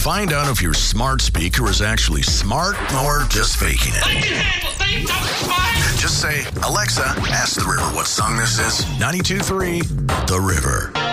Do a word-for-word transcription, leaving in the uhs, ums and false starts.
Find out if your smart speaker is actually smart or just faking it. I can handle things outside. Just say, Alexa, ask the river what song this is. ninety-two point three The River.